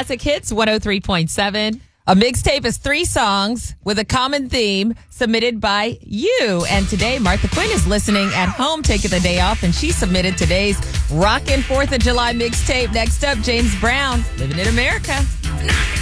Classic Hits 103.7. A mixtape is 3 songs with a common theme submitted by you. And today, Martha Quinn is listening at home, taking the day off, and she submitted today's Rockin' 4th of July mixtape. Next up, James Brown, Living in America.